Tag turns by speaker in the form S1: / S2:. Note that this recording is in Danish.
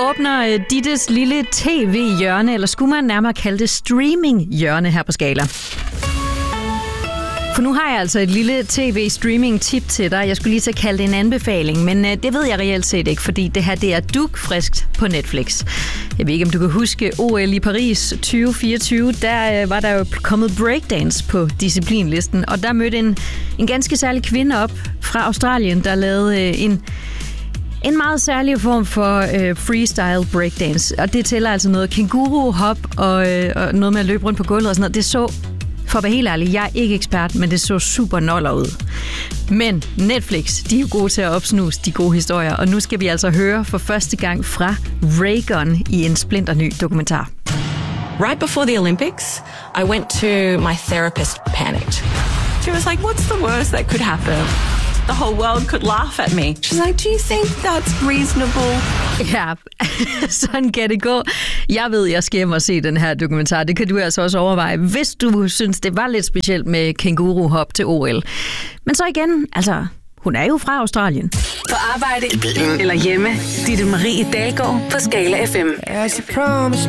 S1: åbner Dittes lille tv-hjørne, eller skulle man nærmere kalde det streaming-hjørne her på Skala. For nu har jeg altså et lille tv-streaming-tip til dig. Jeg skulle lige så kalde det en anbefaling, men det ved jeg reelt set ikke, fordi det her det er dugfriskt på Netflix. Jeg ved ikke, om du kan huske OL i Paris 2024. Der var der jo kommet breakdance på disciplinlisten, og der mødte en ganske særlig kvinde op fra Australien, der lavede en meget særlig form for freestyle breakdance. Og det tæller altså noget kænguru-hop og noget med at løbe rundt på gulvet og sådan noget. Det så, for at være helt ærlig, jeg er ikke ekspert, men det så super noller ud. Men Netflix, de er jo gode til at opsnuse de gode historier, og nu skal vi altså høre for første gang fra Raygun i en splinterny dokumentar.
S2: Right before the Olympics, I went to my therapist panicked. She was like, what's the worst that could happen? The whole world could laugh at me. She's like, do you think that's reasonable?
S1: Ja, sådan kan det gå. Jeg ved, jeg skal hjem og se den her dokumentar. Det kan du altså også overveje, hvis du synes, det var lidt specielt med kænguru-hop til OL. Men så igen, altså, hun er jo fra Australien.
S3: På arbejde, i bilen eller hjemme. Ditte Marie Dalgaard på Skala FM.